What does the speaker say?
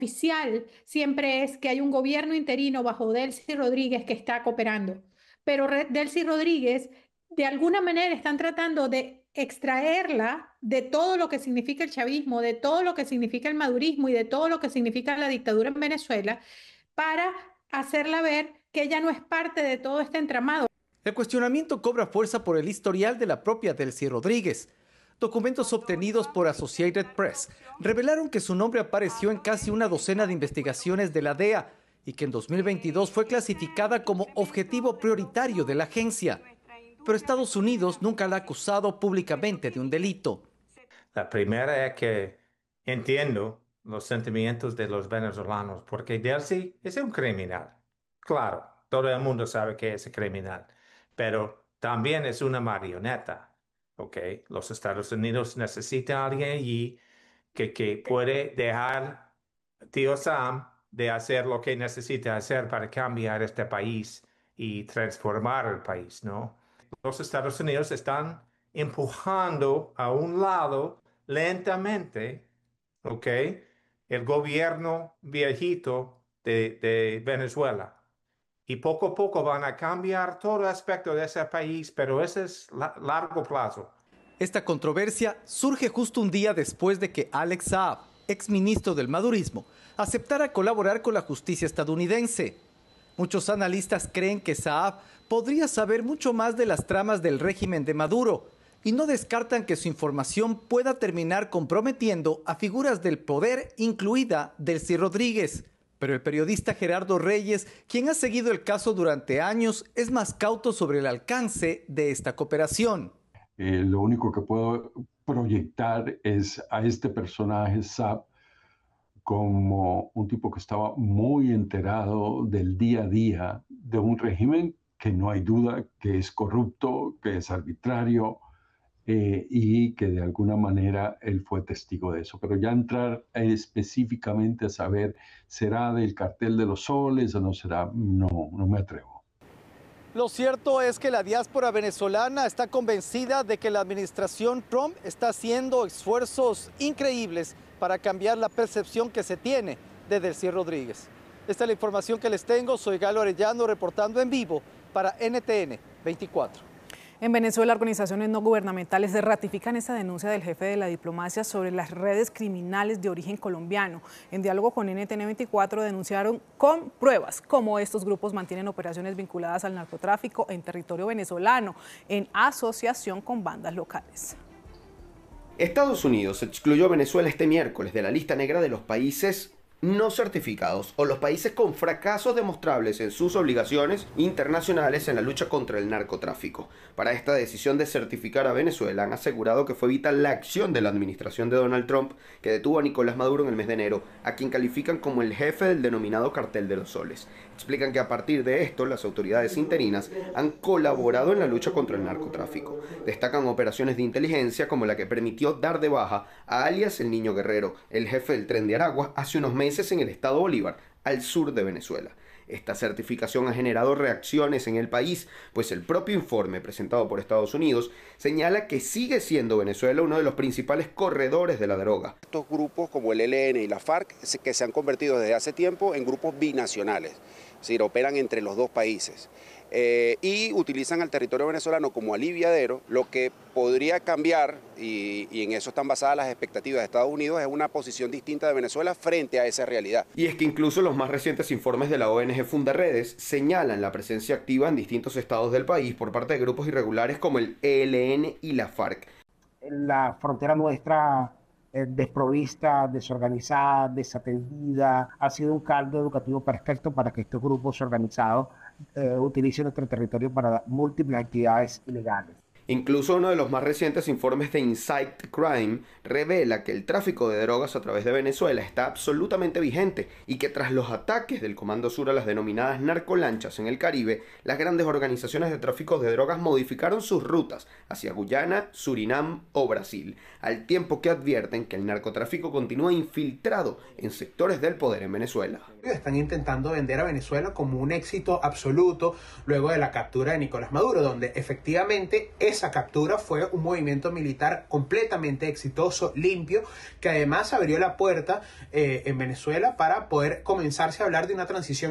oficial siempre es que hay un gobierno interino bajo Delcy Rodríguez que está cooperando, pero Delcy Rodríguez de alguna manera están tratando de extraerla de todo lo que significa el chavismo, de todo lo que significa el madurismo y de todo lo que significa la dictadura en Venezuela para hacerla ver que ella no es parte de todo este entramado. El cuestionamiento cobra fuerza por el historial de la propia Delcy Rodríguez. Documentos obtenidos por Associated Press revelaron que su nombre apareció en casi una docena de investigaciones de la DEA y que en 2022 fue clasificada como objetivo prioritario de la agencia. Pero Estados Unidos nunca la ha acusado públicamente de un delito. La primera es que entiendo los sentimientos de los venezolanos, porque Delcy es un criminal. Claro, todo el mundo sabe que es un criminal, pero también es una marioneta, ¿ok? Los Estados Unidos necesitan a alguien allí que puede dejar tío Sam de hacer lo que necesita hacer para cambiar este país y transformar el país, ¿no? Los Estados Unidos están empujando a un lado lentamente, ¿ok? El gobierno viejito de Venezuela. Y poco a poco van a cambiar todo aspecto de ese país, pero ese es largo plazo. Esta controversia surge justo un día después de que Alex Saab, exministro del madurismo, aceptara colaborar con la justicia estadounidense. Muchos analistas creen que Saab podría saber mucho más de las tramas del régimen de Maduro y no descartan que su información pueda terminar comprometiendo a figuras del poder, incluida Delcy Rodríguez. Pero el periodista Gerardo Reyes, quien ha seguido el caso durante años, es más cauto sobre el alcance de esta cooperación. Lo único que puedo proyectar es a este personaje, Saab, como un tipo que estaba muy enterado del día a día de un régimen que no hay duda que es corrupto, que es arbitrario, y que de alguna manera él fue testigo de eso. Pero ya entrar específicamente a saber, ¿será del cartel de los soles o no será? No me atrevo. Lo cierto es que la diáspora venezolana está convencida de que la administración Trump está haciendo esfuerzos increíbles para cambiar la percepción que se tiene de Delcy Rodríguez. Esta es la información que les tengo. Soy Galo Arellano reportando en vivo para NTN 24. En Venezuela, organizaciones no gubernamentales ratifican esta denuncia del jefe de la diplomacia sobre las redes criminales de origen colombiano. En diálogo con NTN 24 denunciaron con pruebas cómo estos grupos mantienen operaciones vinculadas al narcotráfico en territorio venezolano, en asociación con bandas locales. Estados Unidos excluyó a Venezuela este miércoles de la lista negra de los países no certificados o los países con fracasos demostrables en sus obligaciones internacionales en la lucha contra el narcotráfico. Para esta decisión de certificar a Venezuela han asegurado que fue vital la acción de la administración de Donald Trump, que detuvo a Nicolás Maduro en el mes de enero, a quien califican como el jefe del denominado cartel de los soles. Explican que a partir de esto las autoridades interinas han colaborado en la lucha contra el narcotráfico. Destacan operaciones de inteligencia como la que permitió dar de baja a alias el Niño Guerrero, el jefe del Tren de Aragua, hace unos meses en el estado Bolívar, al sur de Venezuela. Esta certificación ha generado reacciones en el país, pues el propio informe presentado por Estados Unidos señala que sigue siendo Venezuela uno de los principales corredores de la droga. Estos grupos como el ELN y la FARC, que se han convertido desde hace tiempo en grupos binacionales, es decir, operan entre los dos países. Y utilizan al territorio venezolano como aliviadero. Lo que podría cambiar, y en eso están basadas las expectativas de Estados Unidos, es una posición distinta de Venezuela frente a esa realidad. Y es que incluso los más recientes informes de la ONG Fundaredes señalan la presencia activa en distintos estados del país por parte de grupos irregulares como el ELN y la FARC. La frontera nuestra desprovista, desorganizada, desatendida, ha sido un caldo educativo perfecto para que estos grupos organizados utilicen nuestro territorio para múltiples actividades ilegales. Incluso uno de los más recientes informes de Insight Crime revela que el tráfico de drogas a través de Venezuela está absolutamente vigente y que tras los ataques del Comando Sur a las denominadas narcolanchas en el Caribe, las grandes organizaciones de tráfico de drogas modificaron sus rutas hacia Guyana, Surinam o Brasil, al tiempo que advierten que el narcotráfico continúa infiltrado en sectores del poder en Venezuela. Están intentando vender a Venezuela como un éxito absoluto luego de la captura de Nicolás Maduro, donde efectivamente esa esa captura fue un movimiento militar completamente exitoso, limpio, que además abrió la puerta en Venezuela para poder comenzarse a hablar de una transición